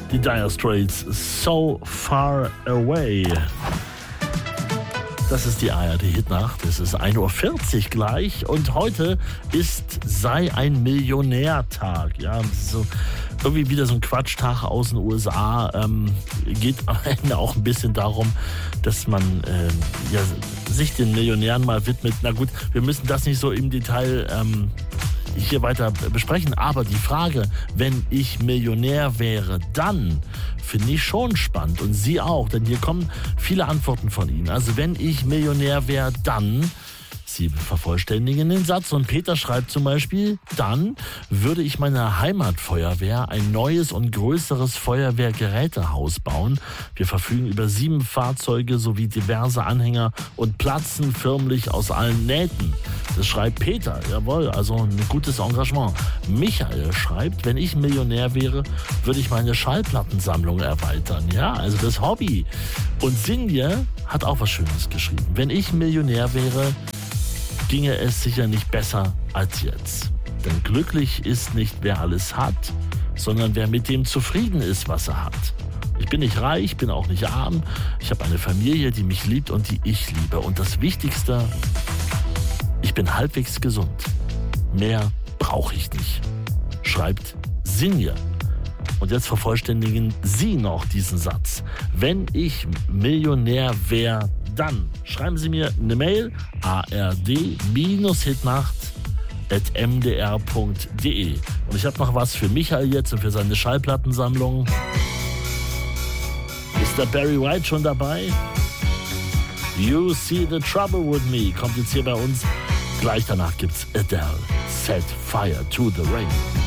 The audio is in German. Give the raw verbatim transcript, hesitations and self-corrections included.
Die Dire Straits, So Far Away. Das ist die A R D-Hitnacht. Es ist ein Uhr vierzig gleich und heute ist Sei ein Millionär-Tag. Ja, so irgendwie wieder so ein Quatschtag aus den U S A. Ähm, geht am Ende auch ein bisschen darum, dass man äh, ja, sich den Millionären mal widmet. Na gut, wir müssen das nicht so im Detail ähm, hier weiter besprechen. Aber die Frage, wenn ich Millionär wäre, dann finde ich schon spannend. Und Sie auch, denn hier kommen viele Antworten von Ihnen. Also wenn ich Millionär wäre, dann... Sie vervollständigen den Satz und Peter schreibt zum Beispiel, dann würde ich meiner Heimatfeuerwehr ein neues und größeres Feuerwehrgerätehaus bauen. Wir verfügen über sieben Fahrzeuge sowie diverse Anhänger und platzen förmlich aus allen Nähten. Das schreibt Peter, jawohl, also ein gutes Engagement. Michael schreibt, wenn ich Millionär wäre, würde ich meine Schallplattensammlung erweitern. Ja, also das Hobby. Und Sinje hat auch was Schönes geschrieben. Wenn ich Millionär wäre, ginge es sicher nicht besser als jetzt. Denn glücklich ist nicht, wer alles hat, sondern wer mit dem zufrieden ist, was er hat. Ich bin nicht reich, bin auch nicht arm. Ich habe eine Familie, die mich liebt und die ich liebe. Und das Wichtigste, ich bin halbwegs gesund. Mehr brauche ich nicht. Schreibt Sinja. Und jetzt vervollständigen Sie noch diesen Satz. Wenn ich Millionär wäre, dann schreiben Sie mir eine Mail a r d hitnacht at m d r punkt d e. Und ich habe noch was für Michael jetzt und für seine Schallplattensammlung. Ist der Barry White schon dabei? You See the Trouble with Me kommt jetzt hier bei uns. Gleich danach gibt's Adele, Set Fire to the Rain.